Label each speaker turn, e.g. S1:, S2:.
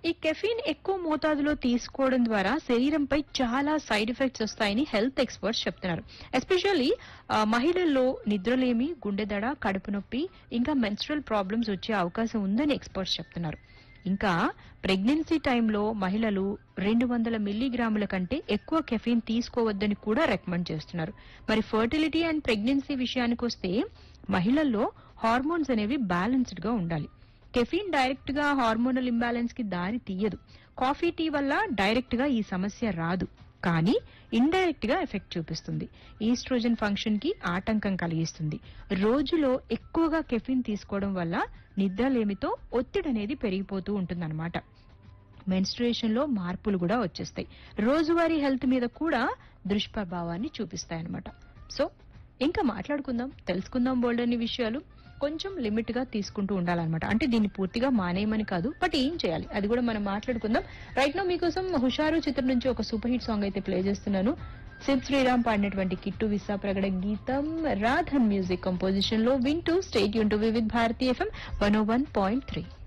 S1: ఈ కెఫీన్ ఎక్కువ మోతాదులో తీసుకోవడం ద్వారా శరీరంపై చాలా సైడ్ ఎఫెక్ట్స్ వస్తాయని హెల్త్ ఎక్స్పర్ట్స్ చెప్తున్నారు. ఎస్పెషల్లీ మహిళల్లో నిద్రలేమి, గుండెదడ, కడుపు నొప్పి, ఇంకా మెన్స్ట్రల్ ప్రాబ్లమ్స్ వచ్చే అవకాశం ఉందని ఎక్స్పర్ట్స్ చెప్తున్నారు. ఇంకా ప్రెగ్నెన్సీ టైంలో మహిళలు 200 మిల్లీగ్రాముల కంటే ఎక్కువ కెఫీన్ తీసుకోవద్దని కూడా రికమెండ్ చేస్తున్నారు. మరి ఫర్టిలిటీ అండ్ ప్రెగ్నెన్సీ విషయానికి వస్తే మహిళల్లో హార్మోన్స్ అనేవి బ్యాలెన్స్డ్ గా ఉండాలి. కెఫీన్ డైరెక్ట్ గా హార్మోనల్ ఇంబ్యాలెన్స్ కి దారి తీయదు. కాఫీ, టీ వల్ల డైరెక్ట్ గా ఈ సమస్య రాదు, కానీ ఇండైరెక్ట్ గా ఎఫెక్ట్ చూపిస్తుంది. ఈస్ట్రోజన్ ఫంక్షన్ కి ఆటంకం కలిగిస్తుంది. రోజులో ఎక్కువగా కెఫీన్ తీసుకోవడం వల్ల నిద్రలేమితో ఒత్తిడి అనేది పెరిగిపోతూ ఉంటుందన్నమాట. మెన్స్ట్రుయేషన్ లో మార్పులు కూడా వచ్చేస్తాయి. రోజువారీ హెల్త్ మీద కూడా దుష్ప్రభావాన్ని చూపిస్తాయన్నమాట. సో ఇంకా మాట్లాడుకుందాం, తెలుసుకుందాం బోల్డన్ని విషయాలు. కొంచెం లిమిట్ గా తీసుకుంటూ ఉండాలన్నమాట. అంటే దీన్ని పూర్తిగా మానేయమని కాదు, బట్ ఏం చేయాలి అది కూడా మనం మాట్లాడుకుందాం. రైట్ నో మీకోసం హుషారు చిత్రం నుంచి ఒక సూపర్ హిట్ సాంగ్ అయితే ప్లే చేస్తున్నాను. సిద్ శ్రీరామ్ పాడినటువంటి కిట్టు విసా ప్రగడ గీతం, రాధన్ మ్యూజిక్ కంపోజిషన్ లో వింటూ state Yoon to Vividh Bharati FM 101.3.